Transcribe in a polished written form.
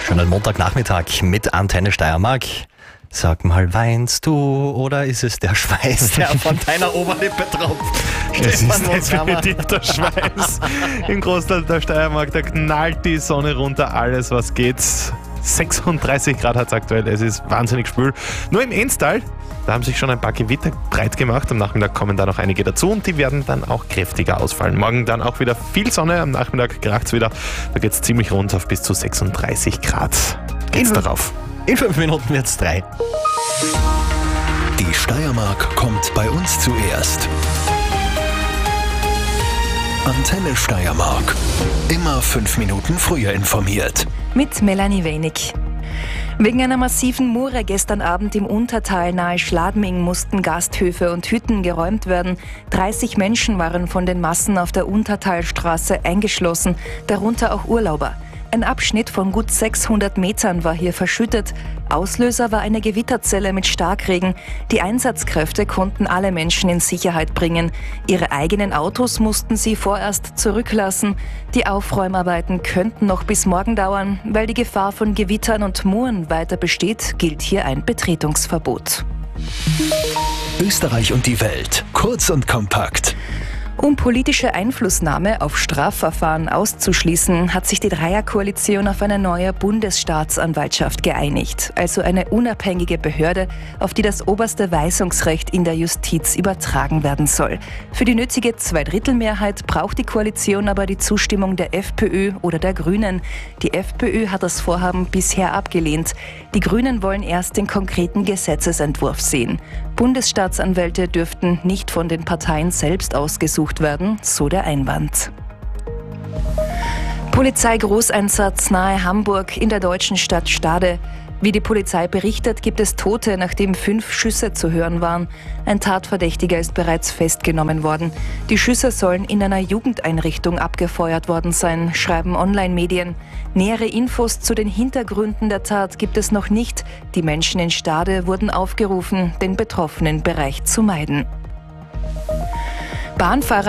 Schönen Montagnachmittag mit Antenne Steiermark. Sag mal, weinst du oder ist es der Schweiß, der von deiner Oberlippe tropft? Es ist definitiv der Schweiß. Im Großteil der Steiermark, da knallt die Sonne runter, alles was geht. 36 Grad hat es aktuell, es ist wahnsinnig schwül. Nur im Enstal, da haben sich schon ein paar Gewitter breit gemacht. Am Nachmittag kommen da noch einige dazu und die werden dann auch kräftiger ausfallen. Morgen dann auch wieder viel Sonne, am Nachmittag kracht es wieder. Da geht es ziemlich runter auf bis zu 36 Grad. Geht's darauf. In 5 Minuten wird's 3. Die Steiermark kommt bei uns zuerst. Antenne Steiermark. Immer 5 Minuten früher informiert. Mit Melanie Wenig. Wegen einer massiven Mure gestern Abend im Untertal nahe Schladming mussten Gasthöfe und Hütten geräumt werden. 30 Menschen waren von den Massen auf der Untertalstraße eingeschlossen, darunter auch Urlauber. Ein Abschnitt von gut 600 Metern war hier verschüttet. Auslöser war eine Gewitterzelle mit Starkregen. Die Einsatzkräfte konnten alle Menschen in Sicherheit bringen. Ihre eigenen Autos mussten sie vorerst zurücklassen. Die Aufräumarbeiten könnten noch bis morgen dauern. Weil die Gefahr von Gewittern und Muren weiter besteht, gilt hier ein Betretungsverbot. Österreich und die Welt. Kurz und kompakt. Um politische Einflussnahme auf Strafverfahren auszuschließen, hat sich die Dreierkoalition auf eine neue Bundesstaatsanwaltschaft geeinigt, also eine unabhängige Behörde, auf die das oberste Weisungsrecht in der Justiz übertragen werden soll. Für die nötige Zweidrittelmehrheit braucht die Koalition aber die Zustimmung der FPÖ oder der Grünen. Die FPÖ hat das Vorhaben bisher abgelehnt. Die Grünen wollen erst den konkreten Gesetzesentwurf sehen. Bundesstaatsanwälte dürften nicht von den Parteien selbst ausgesucht werden, so der Einwand. Polizeigroßeinsatz nahe Hamburg in der deutschen Stadt Stade. Wie die Polizei berichtet, gibt es Tote, nachdem 5 Schüsse zu hören waren. Ein Tatverdächtiger ist bereits festgenommen worden. Die Schüsse sollen in einer Jugendeinrichtung abgefeuert worden sein, schreiben Online-Medien. Nähere Infos zu den Hintergründen der Tat gibt es noch nicht. Die Menschen in Stade wurden aufgerufen, den betroffenen Bereich zu meiden. Bahnfahrer